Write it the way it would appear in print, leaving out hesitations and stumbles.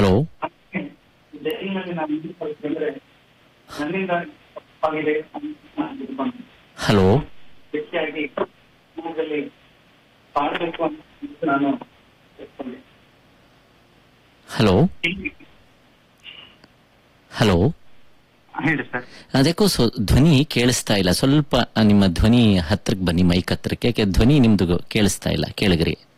Hello. Hello. Hello. Hello. ಹೇಳಿ sir. ಅದಕ್ಕೂ ಧ್ವನಿ ಕೇಳಿಸ್ತಾ ಇಲ್ಲ. ಸ್ವಲ್ಪ ನಿಮ್ಮ ಧ್ವನಿ ಹತ್ರಕ್ಕೆ ಬನ್ನಿ, ಮೈಕ್ ಹತ್ರಕ್ಕೆ. ಧ್ವನಿ ನಿಮ್ದು ಕೇಳಿಸ್ತಾ ಇಲ್ಲ, ಕೇಳಿಗ್ರಿ.